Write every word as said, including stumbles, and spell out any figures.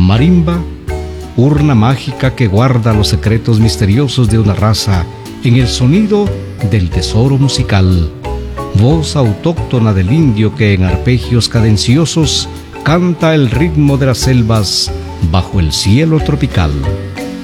Marimba, urna mágica que guarda los secretos misteriosos de una raza en el sonido del tesoro musical. Voz autóctona del indio que en arpegios cadenciosos canta el ritmo de las selvas bajo el cielo tropical.